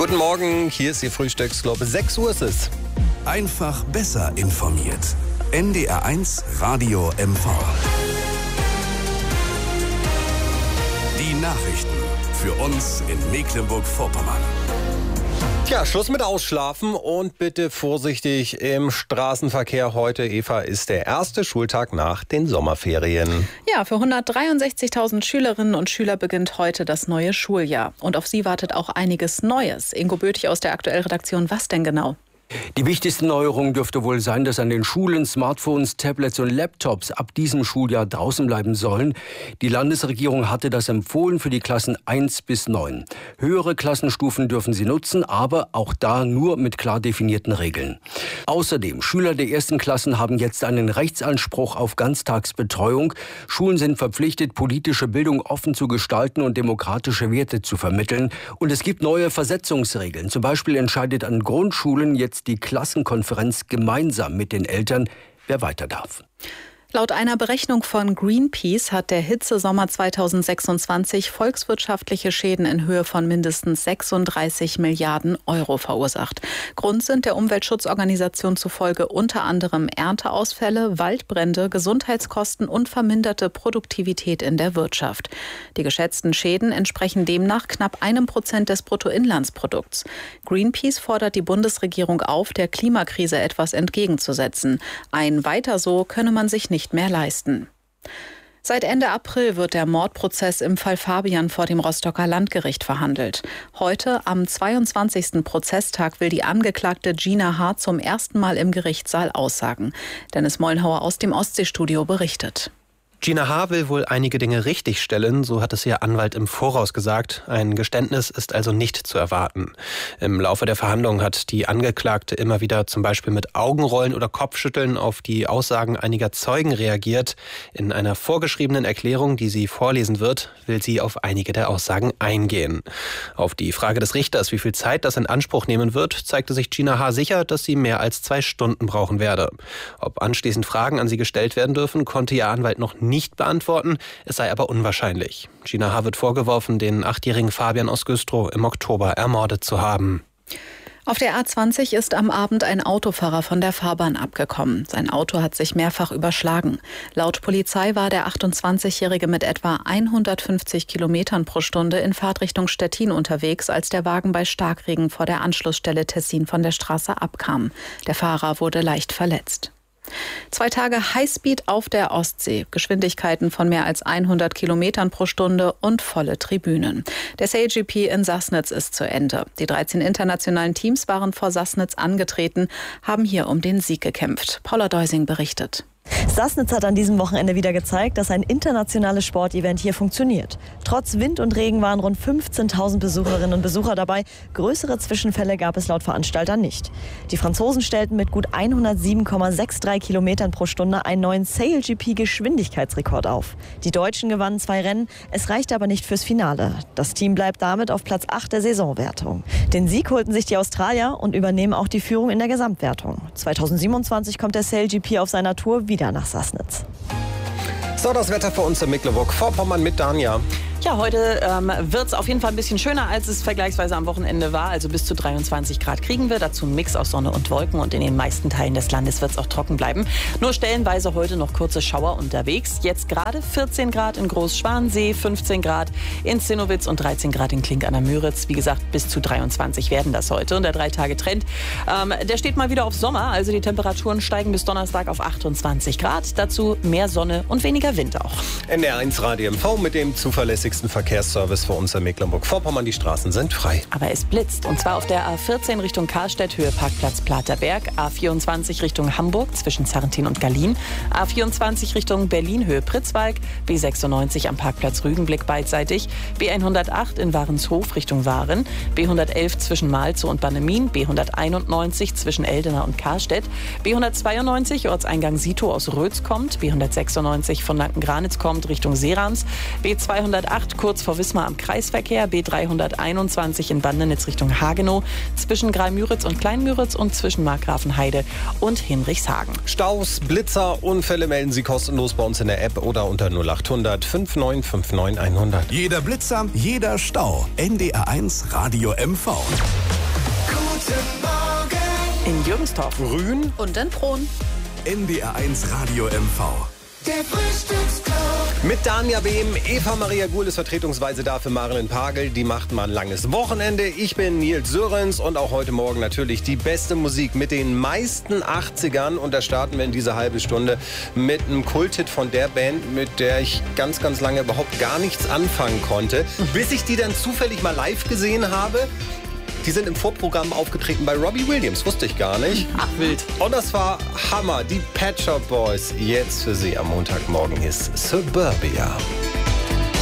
Guten Morgen, hier ist Ihr Frühstücksclub. 6 Uhr ist es. Einfach besser informiert. NDR1 Radio MV. Die Nachrichten für uns in Mecklenburg-Vorpommern. Tja, Schluss mit Ausschlafen und bitte vorsichtig im Straßenverkehr. Heute, Eva, ist der erste Schultag nach den Sommerferien. Ja, für 163.000 Schülerinnen und Schüler beginnt heute das neue Schuljahr. Und auf sie wartet auch einiges Neues. Ingo Böthig aus der Aktuell-Redaktion, was denn genau? Die wichtigste Neuerung dürfte wohl sein, dass an den Schulen Smartphones, Tablets und Laptops ab diesem Schuljahr draußen bleiben sollen. Die Landesregierung hatte das empfohlen für die Klassen 1 bis 9. Höhere Klassenstufen dürfen sie nutzen, aber auch da nur mit klar definierten Regeln. Außerdem, Schüler der ersten Klassen haben jetzt einen Rechtsanspruch auf Ganztagsbetreuung. Schulen sind verpflichtet, politische Bildung offen zu gestalten und demokratische Werte zu vermitteln. Und es gibt neue Versetzungsregeln. Zum Beispiel entscheidet an Grundschulen jetzt die Klassenkonferenz gemeinsam mit den Eltern, wer weiter darf. Laut einer Berechnung von Greenpeace hat der Hitzesommer 2026 volkswirtschaftliche Schäden in Höhe von mindestens 36 Milliarden Euro verursacht. Grund sind der Umweltschutzorganisation zufolge unter anderem Ernteausfälle, Waldbrände, Gesundheitskosten und verminderte Produktivität in der Wirtschaft. Die geschätzten Schäden entsprechen demnach knapp 1% des Bruttoinlandsprodukts. Greenpeace fordert die Bundesregierung auf, der Klimakrise etwas entgegenzusetzen. Ein Weiter so könne man sich nicht mehr leisten. Seit Ende April wird der Mordprozess im Fall Fabian vor dem Rostocker Landgericht verhandelt. Heute, am 22. Prozesstag, will die Angeklagte Gina H. zum ersten Mal im Gerichtssaal aussagen. Dennis Mollenhauer aus dem Ostseestudio berichtet. Gina H. will wohl einige Dinge richtigstellen, so hat es ihr Anwalt im Voraus gesagt. Ein Geständnis ist also nicht zu erwarten. Im Laufe der Verhandlung hat die Angeklagte immer wieder zum Beispiel mit Augenrollen oder Kopfschütteln auf die Aussagen einiger Zeugen reagiert. In einer vorgeschriebenen Erklärung, die sie vorlesen wird, will sie auf einige der Aussagen eingehen. Auf die Frage des Richters, wie viel Zeit das in Anspruch nehmen wird, zeigte sich Gina H. sicher, dass sie mehr als 2 Stunden brauchen werde. Ob anschließend Fragen an sie gestellt werden dürfen, konnte ihr Anwalt noch nicht beantworten, es sei aber unwahrscheinlich. Gina H. wird vorgeworfen, den 8-jährigen Fabian aus Güstrow im Oktober ermordet zu haben. Auf der A20 ist am Abend ein Autofahrer von der Fahrbahn abgekommen. Sein Auto hat sich mehrfach überschlagen. Laut Polizei war der 28-Jährige mit etwa 150 Kilometern pro Stunde in Fahrtrichtung Stettin unterwegs, als der Wagen bei Starkregen vor der Anschlussstelle Tessin von der Straße abkam. Der Fahrer wurde leicht verletzt. 2 Tage Highspeed auf der Ostsee, Geschwindigkeiten von mehr als 100 Kilometern pro Stunde und volle Tribünen. Der SailGP in Sassnitz ist zu Ende. Die 13 internationalen Teams waren vor Sassnitz angetreten, haben hier um den Sieg gekämpft. Paula Deusing berichtet. Sassnitz hat an diesem Wochenende wieder gezeigt, dass ein internationales Sportevent hier funktioniert. Trotz Wind und Regen waren rund 15.000 Besucherinnen und Besucher dabei. Größere Zwischenfälle gab es laut Veranstaltern nicht. Die Franzosen stellten mit gut 107,63 Kilometern pro Stunde einen neuen SailGP-Geschwindigkeitsrekord auf. Die Deutschen gewannen 2 Rennen, es reichte aber nicht fürs Finale. Das Team bleibt damit auf Platz 8 der Saisonwertung. Den Sieg holten sich die Australier und übernehmen auch die Führung in der Gesamtwertung. 2027 kommt der SailGP auf seiner Tour wieder nach Sassnitz. So, das Wetter für uns in Mecklenburg-Vorpommern mit Danja. Ja, heute wird es auf jeden Fall ein bisschen schöner, als es vergleichsweise am Wochenende war. Also bis zu 23 Grad kriegen wir. Dazu ein Mix aus Sonne und Wolken. Und in den meisten Teilen des Landes wird es auch trocken bleiben. Nur stellenweise heute noch kurze Schauer unterwegs. Jetzt gerade 14 Grad in Großschwansee, 15 Grad in Zinnowitz und 13 Grad in Klink an der Müritz. Wie gesagt, bis zu 23 werden das heute. Und der 3-Tage-Trend, der steht mal wieder auf Sommer. Also die Temperaturen steigen bis Donnerstag auf 28 Grad. Dazu mehr Sonne und weniger Wind auch. NDR1 Radio MV mit dem zuverlässigsten Verkehrsservice für uns in Mecklenburg-Vorpommern. Die Straßen sind frei. Aber es blitzt. Und zwar auf der A14 Richtung Karlstedt, Höhe Parkplatz Platerberg. A24 Richtung Hamburg zwischen Zarrentin und Gallien. A24 Richtung Berlin, Höhe Pritzwalk. B96 am Parkplatz Rügenblick beidseitig. B108 in Warenshof Richtung Waren. B111 zwischen Malzow und Bannemin. B191 zwischen Eldena und Karstedt. B192 Ortseingang Sito aus Rötz kommt. B196 von Lanken-Granitz kommt Richtung Seerams. B208 kurz vor Wismar am Kreisverkehr, B321 in Bandenitz Richtung Hagenow, zwischen Greimüritz und Kleinmüritz und zwischen Markgrafenheide und Hinrichshagen. Staus, Blitzer, Unfälle melden Sie kostenlos bei uns in der App oder unter 0800 5959 100. Jeder Blitzer, jeder Stau. NDR1 Radio MV. In Jürgenstorf. Rühen. Und in Prohn. NDR1 Radio MV. Der Frühstücksclub. Mit Danja Behm, Eva Maria Guhl ist vertretungsweise da für Marilyn Pagel. Die macht mal ein langes Wochenende. Ich bin Nils Sörens und auch heute Morgen natürlich die beste Musik mit den meisten 80ern. Und da starten wir in diese halbe Stunde mit einem Kulthit von der Band, mit der ich ganz, ganz lange überhaupt gar nichts anfangen konnte. Bis ich die dann zufällig mal live gesehen habe. Die sind im Vorprogramm aufgetreten bei Robbie Williams, wusste ich gar nicht. Ach, wild. Und das war Hammer. Die Pet Shop Boys. Jetzt für Sie am Montagmorgen ist Suburbia.